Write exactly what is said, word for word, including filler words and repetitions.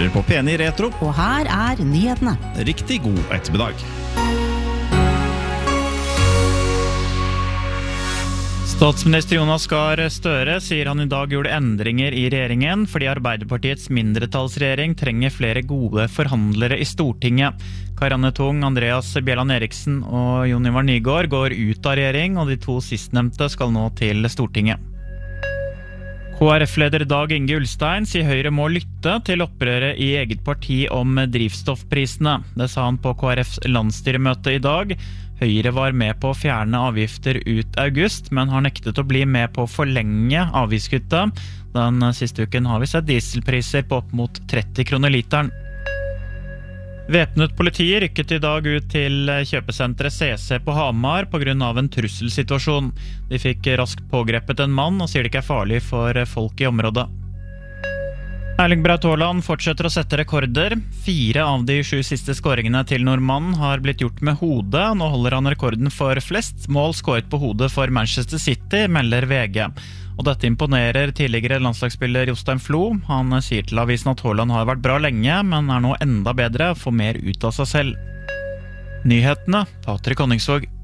hører på P ni Retro. Og her er nyhetene. Riktig god ettermiddag. Statsminister Jonas Gahr Støre sier han i dag gjorde endringer i regjeringen fordi Arbeiderpartiets mindretallsregjering trenger flere gode forhandlere i Stortinget. Karianne Tung, Andreas Bjelland Eriksen og Jon Ivar Nygård går ut av regjering, og de to sistnevnte skal nå til Stortinget. K R F-leder Dag Inge Ulstein sier Høyre må lytte til opprøret i eget parti om drivstoffprisene. Det sa han på K R Fs landsstyremøte i dag. Høyre var med på å fjerne avgifter ut august, men har nektet å bli med på å forlenge avgiftskuttet. Den siste uken har vi sett dieselpriser på opp mot tretti kroner literen. Væpnet politi rykket i dag ut til kjøpesenteret C C på Hamar på grunn av en trusselsituasjon. De fikk raskt pågrepet en mann og sier det ikke er farlig for folk i området. Erling Braut Haaland fortsetter å sette rekorder. Fire av de sju siste skåringene til nordmannen har blitt gjort med hodet. Nå holder han rekorden for flest mål skåret på hodet for Manchester City, melder V G. Og dette imponerer tidligere landslagsspiller Jostein Flo. Han sier til avisen at Haaland har vært bra lenge, men er nå enda bedre og får mer ut av seg selv. Nyhetene, Patrik Honningsvåg.